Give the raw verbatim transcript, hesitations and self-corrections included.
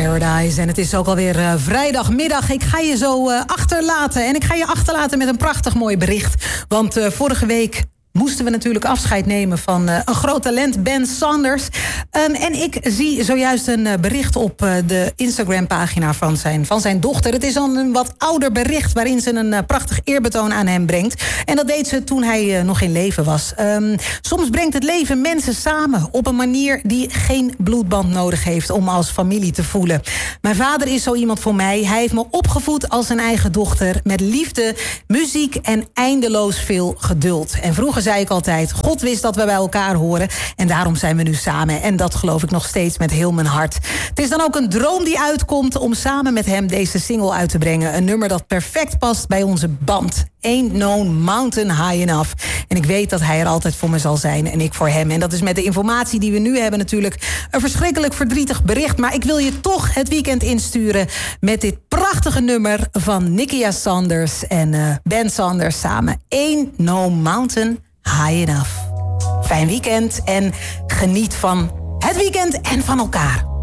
Paradise. En het is ook alweer uh, vrijdagmiddag. Ik ga je zo uh, achterlaten. En ik ga je achterlaten met een prachtig mooi bericht. Want uh, vorige week moesten we natuurlijk afscheid nemen van uh, een groot talent, Ben Saunders. Um, en ik zie zojuist een uh, bericht op uh, de Instagram-pagina van zijn, van zijn dochter. Het is al een wat ouder bericht waarin ze een uh, prachtig eerbetoon aan hem brengt. En dat deed ze toen hij uh, nog in leven was. Um, soms brengt het leven mensen samen op een manier die geen bloedband nodig heeft om als familie te voelen. Mijn vader is zo iemand voor mij. Hij heeft me opgevoed als zijn eigen dochter met liefde, muziek en eindeloos veel geduld. En vroeger zei ik altijd, God wist dat we bij elkaar horen en daarom zijn we nu samen. En dat geloof ik nog steeds met heel mijn hart. Het is dan ook een droom die uitkomt om samen met hem deze single uit te brengen. Een nummer dat perfect past bij onze band. Ain't no mountain high enough. En ik weet dat hij er altijd voor me zal zijn en ik voor hem. En dat is met de informatie die we nu hebben natuurlijk een verschrikkelijk verdrietig bericht. Maar ik wil je toch het weekend insturen met dit prachtige nummer van Nikia Saunders en uh, Ben Saunders samen. Ain't no mountain high enough. Fijn weekend en geniet van het weekend en van elkaar.